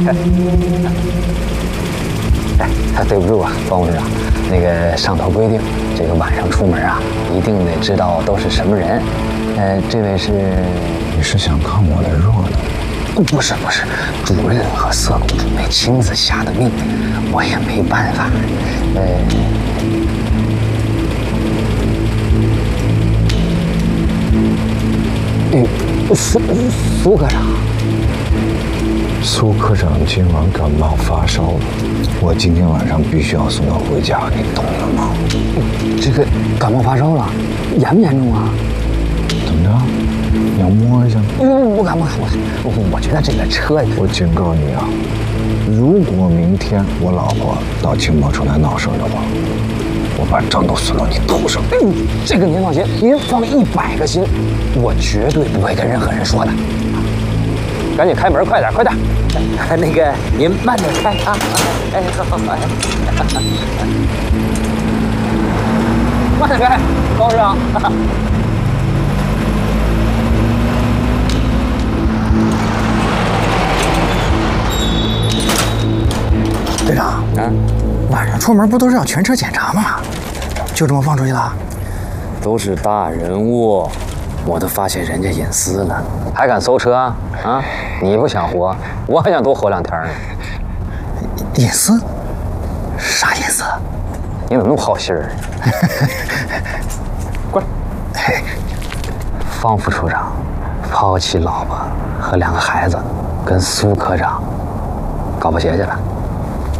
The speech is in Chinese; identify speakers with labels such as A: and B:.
A: 对不住啊，方部长，那个上头规定，这个晚上出门啊，一定得知道都是什么人。这位是？
B: 你是想看我的热闹？
A: 不是，主任和色公主那亲自下的命，我也没办法。苏科长。
B: 苏科长今晚感冒发烧了，我今天晚上必须要送他回家，你懂了吗？
A: 这个感冒发烧了，严不严重啊？
B: 怎么着？你要摸一下？
A: 不敢，我觉得这个车……
B: 我警告你啊，如果明天我老婆到情报处来闹事的话，我把账都算到你头上。
A: 这个您放心，您放100个心，我绝对不会跟任何人说的。赶紧开门，快点！那个您慢点开啊！好，慢点开，方部长。队长，晚上出门不都是要全车检查吗？就这么放出去了？都是大人物，我都发现人家隐私了，还敢搜车啊？你不想活，我还想多活2天呢。隐私？啥隐私？你怎么那么好心儿？过来。方副处长抛弃老婆和2个孩子，跟苏科长搞破鞋去了。